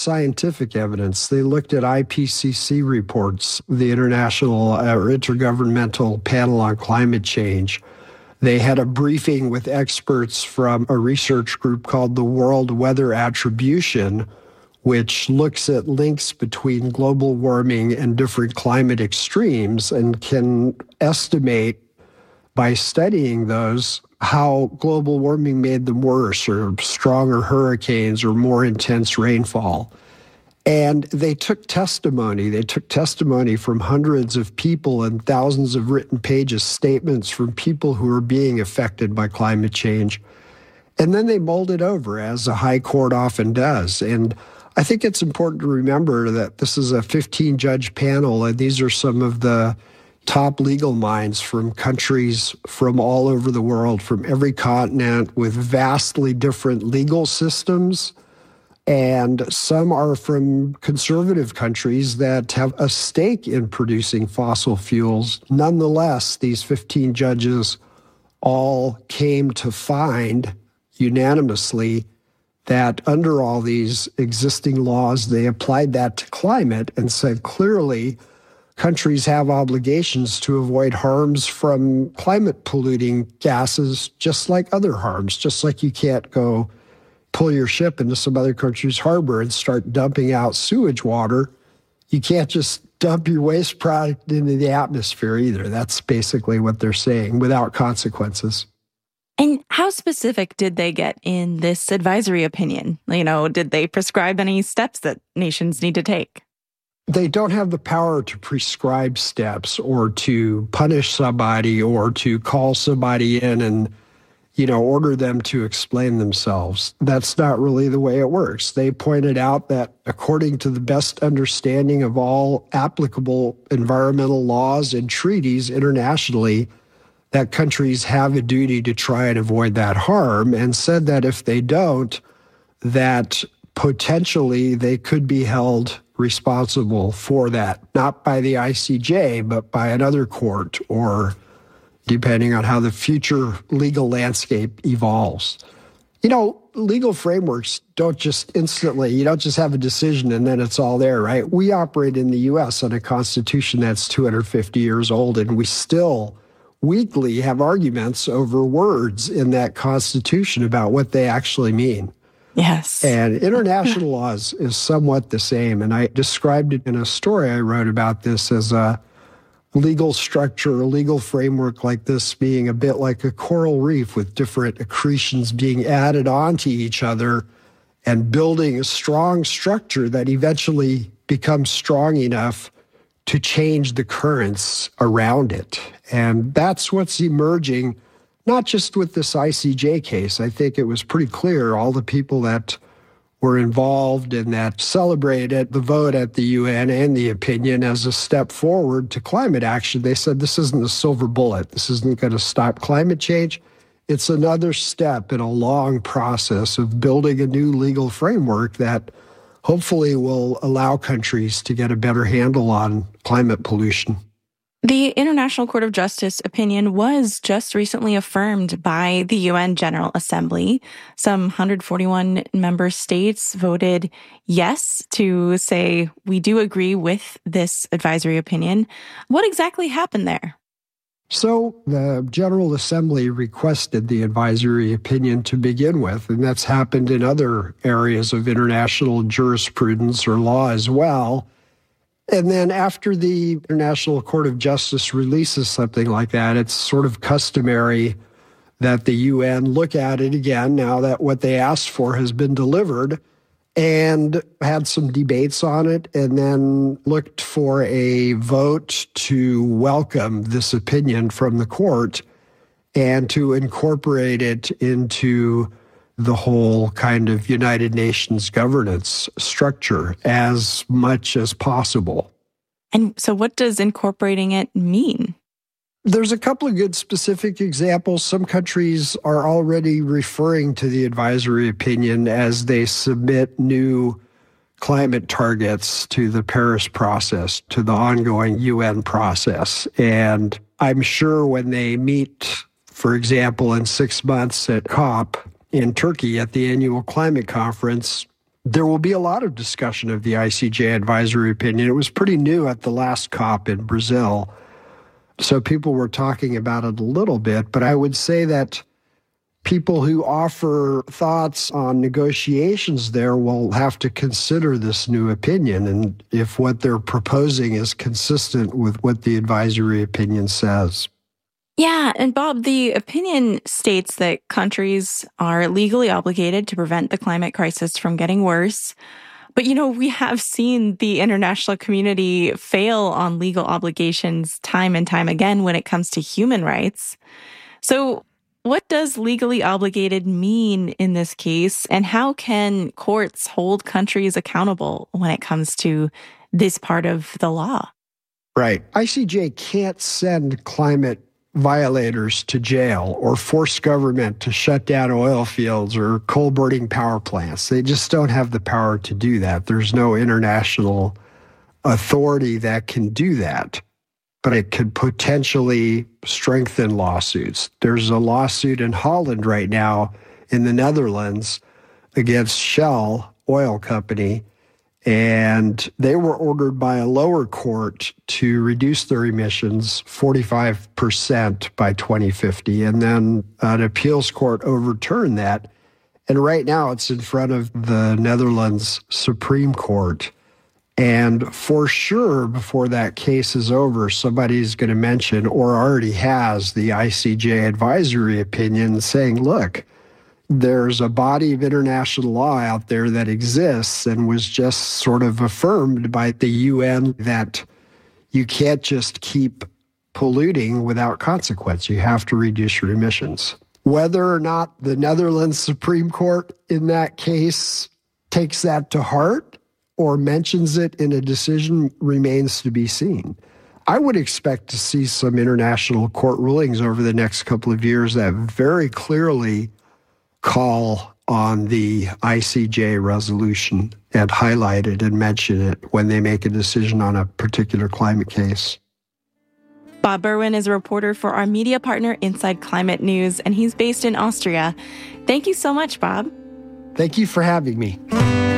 scientific evidence. They looked at IPCC reports, the International or Intergovernmental Panel on Climate Change. They had a briefing with experts from a research group called the World Weather Attribution, which looks at links between global warming and different climate extremes and can estimate by studying those how global warming made them worse or stronger hurricanes or more intense rainfall. And they took testimony. They took testimony from hundreds of people and thousands of written pages, statements from people who are being affected by climate change. And then they mulled it over, as the High Court often does. And I think it's important to remember that this is a 15-judge panel, and these are some of the top legal minds from countries from all over the world, from every continent, with vastly different legal systems. And some are from conservative countries that have a stake in producing fossil fuels. Nonetheless, these 15 judges all came to find unanimously that under all these existing laws, they applied that to climate and said clearly countries have obligations to avoid harms from climate polluting gases, just like other harms, just like you can't go pull your ship into some other country's harbor and start dumping out sewage water. You can't just dump your waste product into the atmosphere either. That's basically what they're saying, without consequences. And how specific did they get in this advisory opinion? Did they prescribe any steps that nations need to take? They don't have the power to prescribe steps or to punish somebody or to call somebody in and order them to explain themselves. That's not really the way it works. They pointed out that according to the best understanding of all applicable environmental laws and treaties internationally, that countries have a duty to try and avoid that harm, and said that if they don't, that potentially they could be held responsible for that, not by the ICJ, but by another court or depending on how the future legal landscape evolves. Legal frameworks don't just instantly, you don't just have a decision and then it's all there, right? We operate in the U.S. on a constitution that's 250 years old, and we still weekly have arguments over words in that constitution about what they actually mean. Yes. And international laws is somewhat the same. And I described it in a story I wrote about this as a legal structure, a legal framework like this being a bit like a coral reef with different accretions being added onto each other and building a strong structure that eventually becomes strong enough to change the currents around it. And that's what's emerging, not just with this ICJ case. I think it was pretty clear all the people that were involved and that celebrated the vote at the UN and the opinion as a step forward to climate action. They said this isn't a silver bullet. This isn't going to stop climate change. It's another step in a long process of building a new legal framework that hopefully will allow countries to get a better handle on climate pollution. The International Court of Justice opinion was just recently affirmed by the UN General Assembly. Some 141 member states voted yes to say, we do agree with this advisory opinion. What exactly happened there? So the General Assembly requested the advisory opinion to begin with, and that's happened in other areas of international jurisprudence or law as well. And then after the International Court of Justice releases something like that, it's sort of customary that the UN look at it again now that what they asked for has been delivered, and had some debates on it, and then looked for a vote to welcome this opinion from the court and to incorporate it into the whole kind of United Nations governance structure as much as possible. And so what does incorporating it mean? There's a couple of good specific examples. Some countries are already referring to the advisory opinion as they submit new climate targets to the Paris process, to the ongoing UN process. And I'm sure when they meet, for example, in 6 months at COP, in Turkey at the annual climate conference, There will be a lot of discussion of the ICJ advisory opinion. It was pretty new at the last COP in Brazil, so people were talking about it a little bit, but I would say that people who offer thoughts on negotiations there will have to consider this new opinion and if what they're proposing is consistent with what the advisory opinion says. Yeah, and Bob, the opinion states that countries are legally obligated to prevent the climate crisis from getting worse. But, we have seen the international community fail on legal obligations time and time again when it comes to human rights. So what does legally obligated mean in this case? And how can courts hold countries accountable when it comes to this part of the law? Right. ICJ can't send climate violators to jail or force government to shut down oil fields or coal-burning power plants. They just don't have the power to do that. There's no international authority that can do that, but it could potentially strengthen lawsuits. There's a lawsuit in Holland right now in the Netherlands against Shell Oil Company, and they were ordered by a lower court to reduce their emissions 45% by 2050. And then an appeals court overturned that. And right now it's in front of the Netherlands Supreme Court. And for sure, before that case is over, somebody's going to mention or already has the ICJ advisory opinion saying, look, there's a body of international law out there that exists and was just sort of affirmed by the UN that you can't just keep polluting without consequence. You have to reduce your emissions. Whether or not the Netherlands Supreme Court in that case takes that to heart or mentions it in a decision remains to be seen. I would expect to see some international court rulings over the next couple of years that very clearly call on the ICJ resolution and highlight it and mention it when they make a decision on a particular climate case. Bob Berwin is a reporter for our media partner Inside Climate News, and he's based in Austria. Thank you so much, Bob. Thank you for having me.